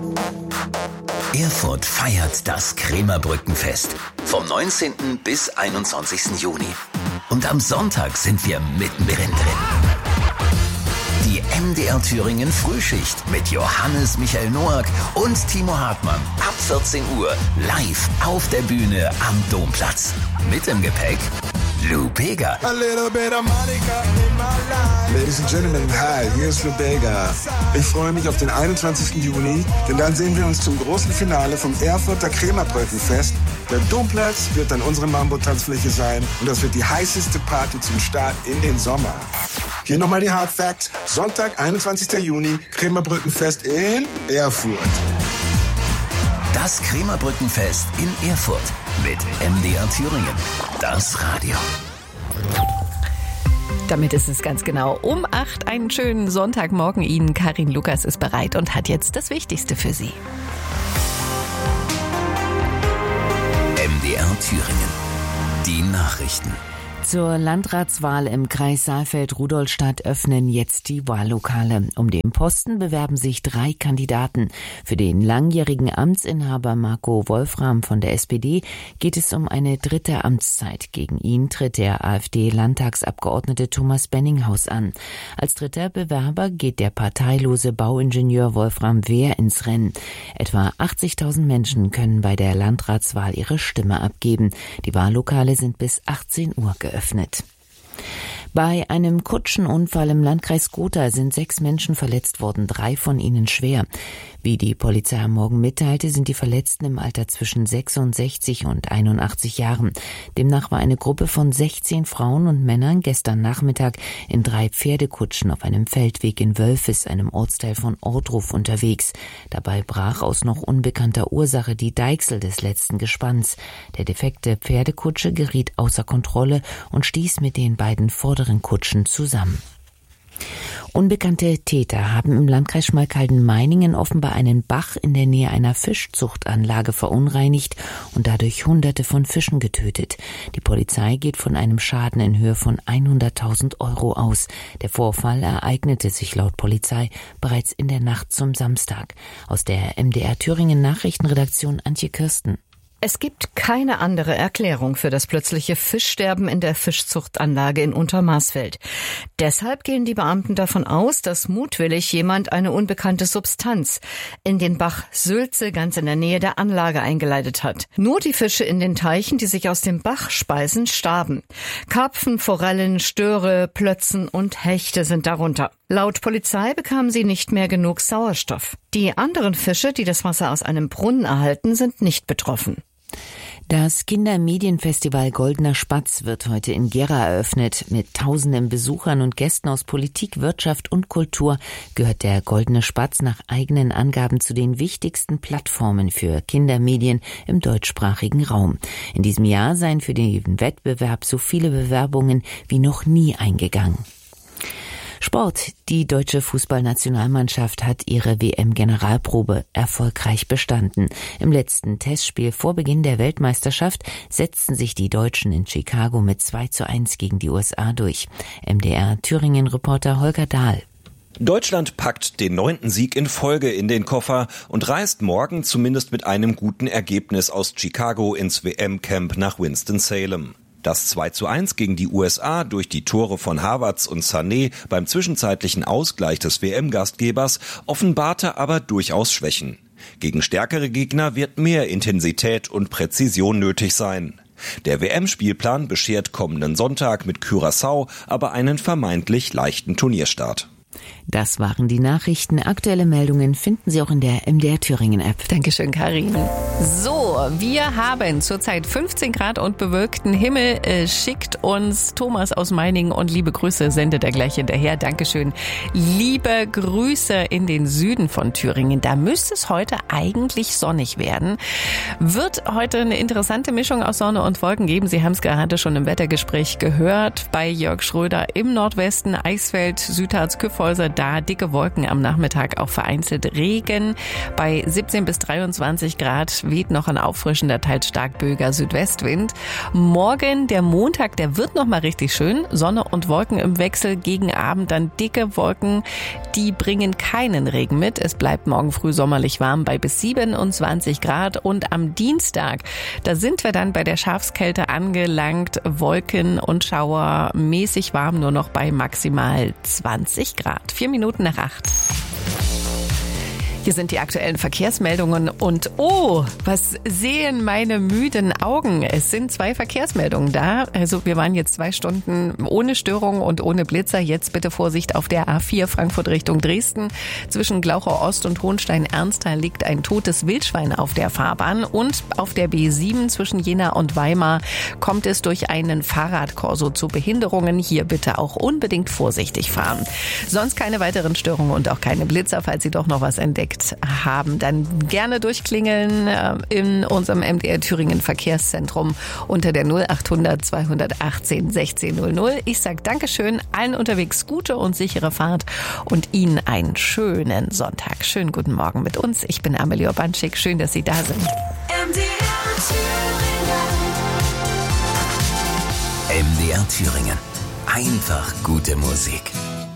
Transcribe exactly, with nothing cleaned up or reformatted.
Erfurt feiert das Krämerbrückenfest vom neunzehnten bis einundzwanzigsten Juni. Und am Sonntag sind wir mittendrin drin. Die M D R Thüringen Frühschicht mit Johannes Michael Noack und Timo Hartmann ab vierzehn Uhr live auf der Bühne am Domplatz. Mit im Gepäck Lou Bega. A little bit of Monica in my life. Ladies and Gentlemen, hi, hier ist Lou Bega. Ich freue mich auf den einundzwanzigsten Juni, denn dann sehen wir uns zum großen Finale vom Erfurter Krämerbrückenfest. Der Domplatz wird dann unsere Mambo-Tanzfläche sein und das wird die heißeste Party zum Start in den Sommer. Hier nochmal die Hard Facts. Sonntag, einundzwanzigsten Juni, Krämerbrückenfest in Erfurt. Das Krämerbrückenfest in Erfurt mit M D R Thüringen. Das Radio. Damit ist es ganz genau um acht. Einen schönen Sonntagmorgen Ihnen. Karin Lukas ist bereit und hat jetzt das Wichtigste für Sie. M D R Thüringen. Die Nachrichten. Zur Landratswahl im Kreis Saalfeld-Rudolstadt öffnen jetzt die Wahllokale. Um den Posten bewerben sich drei Kandidaten. Für den langjährigen Amtsinhaber Marco Wolfram von der S P D geht es um eine dritte Amtszeit. Gegen ihn tritt der AfD-Landtagsabgeordnete Thomas Benninghaus an. Als dritter Bewerber geht der parteilose Bauingenieur Wolfram Wehr ins Rennen. Etwa achtzigtausend Menschen können bei der Landratswahl ihre Stimme abgeben. Die Wahllokale sind bis achtzehn Uhr geöffnet. Öffnet. Bei einem Kutschenunfall im Landkreis Gotha sind sechs Menschen verletzt worden, drei von ihnen schwer. Wie die Polizei am Morgen mitteilte, sind die Verletzten im Alter zwischen sechsundsechzig und einundachtzig Jahren. Demnach war eine Gruppe von sechzehn Frauen und Männern gestern Nachmittag in drei Pferdekutschen auf einem Feldweg in Wölfes, einem Ortsteil von Ortruf, unterwegs. Dabei brach aus noch unbekannter Ursache die Deichsel des letzten Gespanns. Der defekte Pferdekutsche geriet außer Kontrolle und stieß mit den beiden vorderen Kutschen zusammen. Unbekannte Täter haben im Landkreis Schmalkalden-Meiningen offenbar einen Bach in der Nähe einer Fischzuchtanlage verunreinigt und dadurch Hunderte von Fischen getötet. Die Polizei geht von einem Schaden in Höhe von hunderttausend Euro aus. Der Vorfall ereignete sich laut Polizei bereits in der Nacht zum Samstag. Aus der M D R Thüringen Nachrichtenredaktion Antje Kirsten. Es gibt keine andere Erklärung für das plötzliche Fischsterben in der Fischzuchtanlage in Untermaßfeld. Deshalb gehen die Beamten davon aus, dass mutwillig jemand eine unbekannte Substanz in den Bach Sülze ganz in der Nähe der Anlage eingeleitet hat. Nur die Fische in den Teichen, die sich aus dem Bach speisen, starben. Karpfen, Forellen, Störe, Plötzen und Hechte sind darunter. Laut Polizei bekamen sie nicht mehr genug Sauerstoff. Die anderen Fische, die das Wasser aus einem Brunnen erhalten, sind nicht betroffen. Das Kindermedienfestival Goldener Spatz wird heute in Gera eröffnet. Mit tausenden Besuchern und Gästen aus Politik, Wirtschaft und Kultur gehört der Goldene Spatz nach eigenen Angaben zu den wichtigsten Plattformen für Kindermedien im deutschsprachigen Raum. In diesem Jahr seien für den Wettbewerb so viele Bewerbungen wie noch nie eingegangen. Sport. Die deutsche Fußballnationalmannschaft hat ihre W M-Generalprobe erfolgreich bestanden. Im letzten Testspiel vor Beginn der Weltmeisterschaft setzten sich die Deutschen in Chicago mit zwei zu eins gegen die U S A durch. M D R Thüringen-Reporter Holger Dahl. Deutschland packt den neunten Sieg in Folge in den Koffer und reist morgen zumindest mit einem guten Ergebnis aus Chicago ins W M-Camp nach Winston-Salem. Das zwei zu eins gegen die U S A durch die Tore von Havertz und Sané beim zwischenzeitlichen Ausgleich des W M-Gastgebers offenbarte aber durchaus Schwächen. Gegen stärkere Gegner wird mehr Intensität und Präzision nötig sein. Der W M-Spielplan beschert kommenden Sonntag mit Curaçao aber einen vermeintlich leichten Turnierstart. Das waren die Nachrichten. Aktuelle Meldungen finden Sie auch in der M D R Thüringen-App. Dankeschön, Karin. So, wir haben zurzeit fünfzehn Grad und bewölkten Himmel. Äh, schickt uns Thomas aus Meiningen und liebe Grüße sendet er gleich hinterher. Dankeschön. Liebe Grüße in den Süden von Thüringen. Da müsste es heute eigentlich sonnig werden. Wird heute eine interessante Mischung aus Sonne und Wolken geben. Sie haben es gerade schon im Wettergespräch gehört. Bei Jörg Schröder im Nordwesten, Eisfeld, Südharz, Küffel Hochhäuser da, dicke Wolken am Nachmittag, auch vereinzelt Regen. Bei siebzehn bis dreiundzwanzig Grad weht noch ein auffrischender, teils stark böiger Südwestwind. Morgen, der Montag, der wird noch mal richtig schön. Sonne und Wolken im Wechsel, gegen Abend dann dicke Wolken. Die bringen keinen Regen mit. Es bleibt morgen früh sommerlich warm bei bis siebenundzwanzig Grad. Und am Dienstag, da sind wir dann bei der Schafskälte angelangt. Wolken und Schauer, mäßig warm, nur noch bei maximal zwanzig Grad. Vier Minuten nach acht. Hier sind die aktuellen Verkehrsmeldungen und oh, was sehen meine müden Augen? Es sind zwei Verkehrsmeldungen da. Also wir waren jetzt zwei Stunden ohne Störung und ohne Blitzer. Jetzt bitte Vorsicht auf der A vier Frankfurt Richtung Dresden. Zwischen Glauchau Ost und Hohenstein-Ernsthal liegt ein totes Wildschwein auf der Fahrbahn. Und auf der B sieben zwischen Jena und Weimar kommt es durch einen Fahrradkorso zu Behinderungen. Hier bitte auch unbedingt vorsichtig fahren. Sonst keine weiteren Störungen und auch keine Blitzer, falls Sie doch noch was entdecken haben, dann gerne durchklingeln äh, in unserem M D R Thüringen Verkehrszentrum unter der null achthundert zweihundertachtzehn sechzehn null null. Ich sage Dankeschön, allen unterwegs gute und sichere Fahrt und Ihnen einen schönen Sonntag. Schönen guten Morgen mit uns. Ich bin Amelie Obanschik. Schön, dass Sie da sind. M D R Thüringen. M D R Thüringen. Einfach gute Musik.